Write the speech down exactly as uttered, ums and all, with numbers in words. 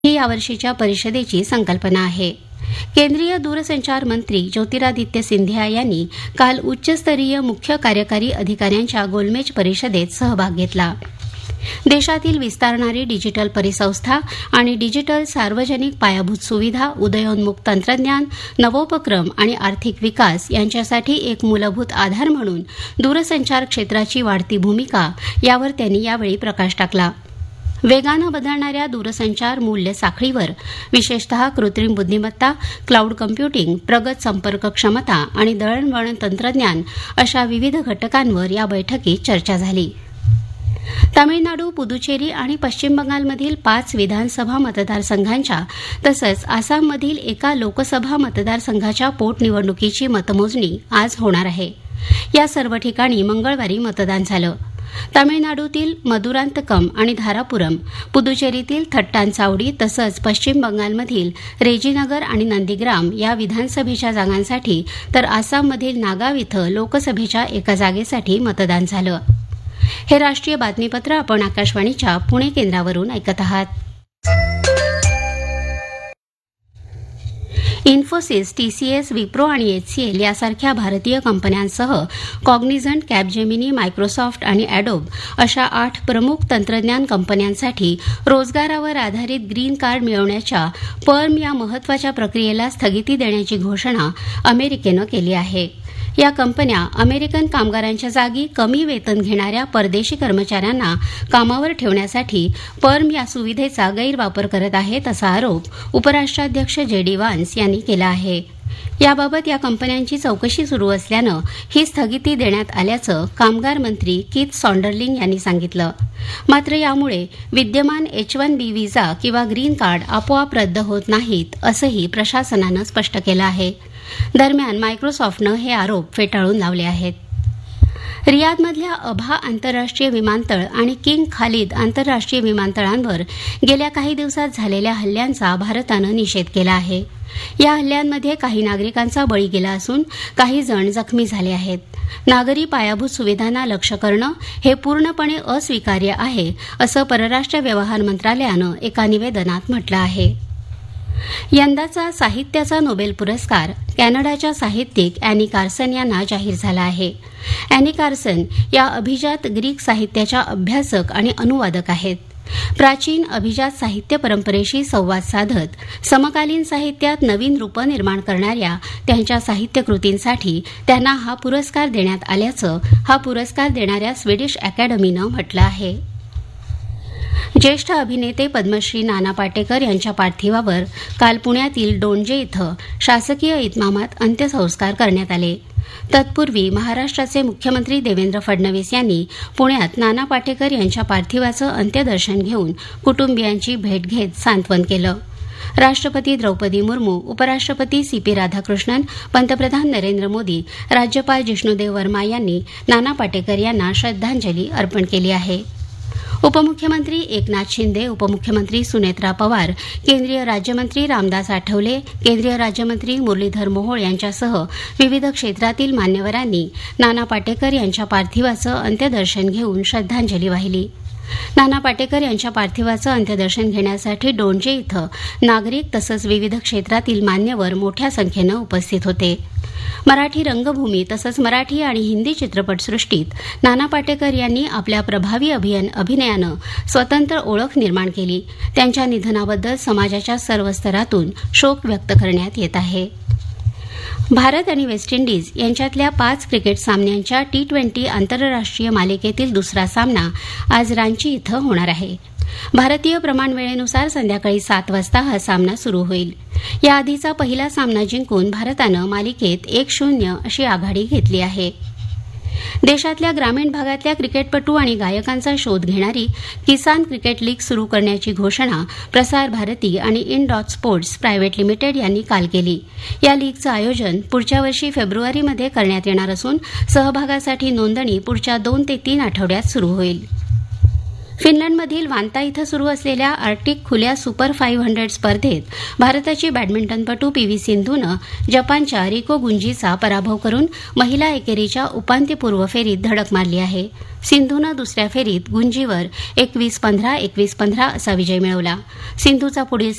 ही यावर्षीच्या परिषदेची संकल्पना आहे. केंद्रीय दूरसंचार मंत्री ज्योतिरादित्य सिंधिया यांनी काल उच्चस्तरीय मुख्य कार्यकारी अधिकाऱ्यांच्या गोलमेज परिषदेत सहभाग घेतला. देशातील विस्तारणारी डिजिटल परिसंस्था आणि डिजिटल सार्वजनिक पायाभूत सुविधा, उदयोन्मुख तंत्रज्ञान, नवोपक्रम आणि आर्थिक विकास यांच्यासाठी एक मूलभूत आधार म्हणून दूरसंचार क्षेत्राची वाढती भूमिका यावर त्यांनी यावेळी प्रकाश टाकला. वेगानं बदलणाऱ्या दूरसंचार मूल्य साखळीवर विशेषतः कृत्रिम बुद्धिमत्ता, क्लाउड कम्प्युटिंग, प्रगत संपर्क क्षमता आणि दळणवळण तंत्रज्ञान अशा विविध घटकांवर या बैठकीत चर्चा झाली. तामिळनाडू, पुदुचेरी आणि पश्चिम बंगालमधील पाच विधानसभा मतदारसंघांच्या तसंच आसाममधील एका लोकसभा मतदारसंघाच्या पोटनिवडणुकीची मतमोजणी आज होणार आहे. या सर्व ठिकाणी मंगळवारी मतदान झालं. तामिळनाडूतील मदुरांतकम आणि धारापुरम, पुदुचेरीतील थट्टांचावडी तसंच पश्चिम बंगालमधील रेजीनगर आणि नंदीग्राम या विधानसभेच्या जागांसाठी तर आसाममधील नागाव इथं लोकसभेच्या एका जागेसाठी मतदान झालं. हे राष्ट्रीय बातमीपत्र आपण आकाशवाणीच्या पुणे केंद्रावरून ऐकत आहात. इन्फोसिस, टीसीएस, विप्रो आणि एचसीएल यासारख्या भारतीय कंपन्यांसह कॉग्निझंट, कॅपजेमिनी, मायक्रोसॉफ्ट आणि अॅडोब अशा आठ प्रमुख तंत्रज्ञान कंपन्यांसाठी रोजगारावर आधारित ग्रीन कार्ड मिळवण्याच्या पर्म या महत्वाच्या प्रक्रियेला स्थगिती देण्याची घोषणा अमेरिकेनं केली आहे. या कंपन्या अमेरिकन कामगारांच्या जागी कमी वेतन घेणाऱ्या परदेशी कर्मचाऱ्यांना कामावर ठेवण्यासाठी पर्म या सुविधेचा गैरवापर करत आहेत असा आरोप उपराष्ट्राध्यक्ष जे डी व्हान्स यांनी केला आहे. याबाबत या कंपन्यांची चौकशी सुरू असल्यानं ही स्थगिती देण्यात आल्याचं कामगार मंत्री कीथ सॉन्डरलिंग यांनी सांगितलं. मात्र यामुळे विद्यमान एच वन बी व्हिसा किंवा ग्रीन कार्ड आपोआप रद्द होत नाहीत असंही प्रशासनानं स्पष्ट केलं आहे. दरम्यान मायक्रोसॉफ्टनं हे आरोप फेटाळून लावले आहेत. रियादमधल्या अभा आंतरराष्ट्रीय विमानतळ आणि किंग खालिद आंतरराष्ट्रीय विमानतळांवर गेल्या काही दिवसात झालेल्या हल्ल्यांचा भारतानं निषेध केला आहे. या हल्ल्यांमध्ये काही नागरिकांचा बळी गेला असून काही जण जखमी झाले आहेत. नागरी पायाभूत सुविधांना लक्ष्य करणं हे पूर्णपणे अस्वीकार्य आहे असं परराष्ट्र व्यवहार मंत्रालयानं एका निवेदनात म्हटलं आहे. यंदाचा साहित्याचा नोबेल पुरस्कार कॅनडाच्या साहित्यिक अॅनी कार्सन यांना जाहीर झाला आहे. अॅनी कार्सन या अभिजात ग्रीक साहित्याच्या अभ्यासक आणि अनुवादक आहेत. प्राचीन अभिजात साहित्य परंपरेशी संवाद साधत समकालीन साहित्यात नवीन रूपं निर्माण करणाऱ्या त्यांच्या साहित्यकृतींसाठी त्यांना हा पुरस्कार देण्यात आल्याचं हा पुरस्कार देणाऱ्या स्वीडिश अकॅडमीनं म्हटलं आहे. ज्येष्ठ अभिनेते पद्मश्री नाना पाटेकर यांच्या पार्थिवावर काल पुण्यातील डोंजे इथं शासकीय इतमामात अंत्यसंस्कार करण्यात आले. तत्पूर्वी महाराष्ट्राचे मुख्यमंत्री देवेंद्र फडणवीस यांनी पुण्यात नाना पाटेकर यांच्या पार्थिवाचं अंत्यदर्शन घेऊन कुटुंबियांची भेट घेत सांत्वन केलं. राष्ट्रपती द्रौपदी मुर्मू, उपराष्ट्रपती सी पी राधाकृष्णन, पंतप्रधान नरेंद्र मोदी, राज्यपाल जिष्णुदेव वर्मा यांनी नाना पाटेकर यांना श्रद्धांजली अर्पण केली आहे. उपमुख्यमंत्री एकनाथ शिंदे, उपमुख्यमंत्री सुनेत्रा पवार, केंद्रीय राज्यमंत्री रामदास आठवले, केंद्रीय राज्यमंत्री मुरलीधर मोहोळ यांच्यासह विविध क्षेत्रातील मान्यवरांनी नाना पाटेकर यांच्या पार्थिवाचं अंत्यदर्शन घेऊन श्रद्धांजली वाहिली. नाना पाटेकर यांच्या पार्थिवाचं अंत्यदर्शन घेण्यासाठी डोंजे इथं नागरिक तसंच विविध क्षेत्रातील मान्यवर मोठ्या संख्येनं उपस्थित होते. मराठी रंगभूमी तसंच मराठी आणि हिंदी चित्रपटसृष्टीत नाना पाटेकर यांनी आपल्या प्रभावी अभियन अभिनयानं स्वतंत्र ओळख निर्माण केली. त्यांच्या निधनाबद्दल समाजाच्या सर्व स्तरातून शोक व्यक्त करण्यात येत आहे. भारत आणि वेस्ट इंडिज यांच्यातल्या पाच क्रिकेट सामन्यांच्या टी ट्वेंटी आंतरराष्ट्रीय मालिकेतील दुसरा सामना आज रांची इथं होणार आहे. भारतीय प्रमाण वेळेनुसार संध्याकाळी सात वाजता हा सामना सुरू होईल. याआधीचा पहिला सामना जिंकून भारतानं मालिकेत एक शून्य अशी आघाडी घेतली आहे. देशातल्या ग्रामीण भागातल्या क्रिकेटपटू आणि गायकांचा शोध घेणारी किसान क्रिकेट लीग सुरू करण्याची घोषणा प्रसार भारती आणि in dot sports private limited यांनी काल केली. या लीगचं आयोजन पुढच्या वर्षी फेब्रुवारीमध्ये करण्यात येणार असून सहभागासाठी नोंदणी पुढच्या दोन ते तीन आठवड्यात सुरू होईल. फिनलंडमधील वांता इथं सुरू असलेल्या आर्क्टिक खुल्या सुपर फाईव्ह हंड्रेड स्पर्धेत भारताची बॅडमिंटनपटू पी व्ही सिंधूनं जपानच्या रिको गुंजीचा पराभव करून महिला एकेरीच्या उपांत्यपूर्व फेरीत धडक मारली आहे. सिंधूनं दुसऱ्या फेरीत गुंजीवर एकवीस पंधरा एकवीस पंधरा असा विजय मिळवला. सिंधूचा पुढील